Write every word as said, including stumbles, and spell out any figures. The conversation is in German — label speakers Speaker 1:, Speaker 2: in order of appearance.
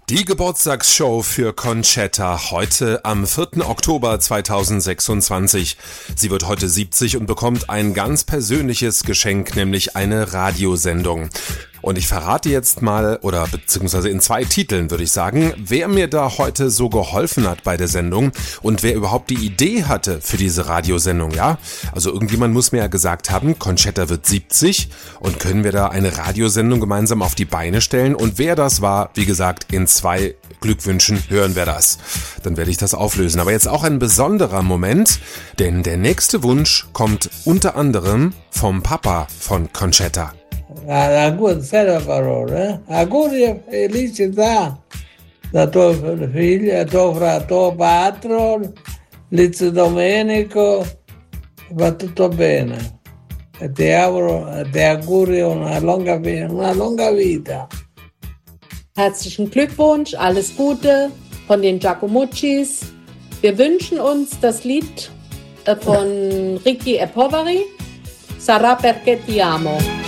Speaker 1: Die Geburtstagsshow für Concetta heute am vierten Oktober zweitausendsechsundzwanzig. Sie wird heute siebzig und bekommt ein ganz persönliches Geschenk, nämlich eine Radiosendung. Und ich verrate jetzt mal, oder beziehungsweise in zwei Titeln würde ich sagen, wer mir da heute so geholfen hat bei der Sendung und wer überhaupt die Idee hatte für diese Radiosendung, ja? Also irgendjemand muss mir ja gesagt haben, Concetta wird siebzig und können wir da eine Radiosendung gemeinsam auf die Beine stellen? Und wer das war, wie gesagt, in zwei Glückwünschen hören wir das. Dann werde ich das auflösen. Aber jetzt auch ein besonderer Moment, denn der nächste Wunsch kommt unter anderem vom Papa von Concetta.
Speaker 2: Auguri, sai la parola, eh? Auguri e felicità da tua figlia, tuo fratello Patron, Lizio Domenico, va tutto bene. E ti auguro, ti auguri una lunga, una lunga vita.
Speaker 3: Herzlichen Glückwunsch, alles Gute von den Giacomuccis. Wir wünschen uns das Lied von Ricky e Poveri, Sarà perché ti amo.